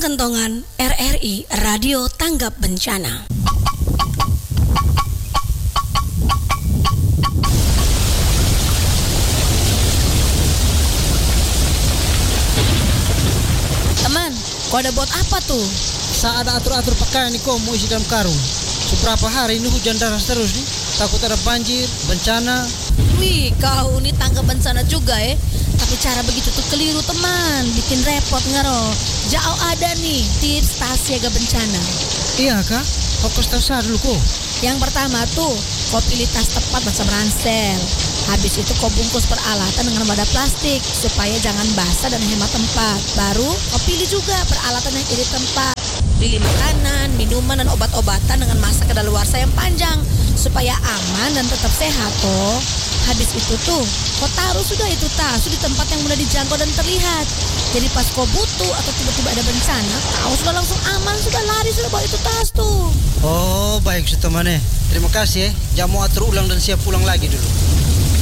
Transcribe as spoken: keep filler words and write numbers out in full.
Perkantongan R R I Radio Tanggap Bencana. Teman, kau ada buat apa tuh? Saya ada atur-atur pakaian nih, kau mau isi dalam karung. Seberapa hari ini hujan deras terus nih. Takut ada banjir, bencana. Wih, kau ini tanggap bencana juga ya. Tapi cara begitu tuh keliru teman, bikin repot ngaro. Jauh ada nih tips tas siaga bencana. Iya kak, kau kasih tahu saya dulu kok. Yang pertama tuh, kau pilih tas tepat macam ransel. Habis itu kau bungkus peralatan dengan wadah plastik supaya jangan basah dan hemat tempat. Baru kau pilih juga peralatan yang irit tempat. Pilih makanan, minuman, dan obat-obatan dengan masa kadaluarsa yang panjang supaya aman dan tetap sehat toh. Habis itu tuh, kau taruh sudah itu tas di tempat yang mudah dijangkau dan terlihat. Jadi pas kau butuh atau tiba-tiba ada bencana, kau sudah langsung aman, sudah lari, sudah bawa itu tas tuh. Oh baik teman. Terima kasih ya. Jangan mau atur ulang dan siap pulang lagi dulu.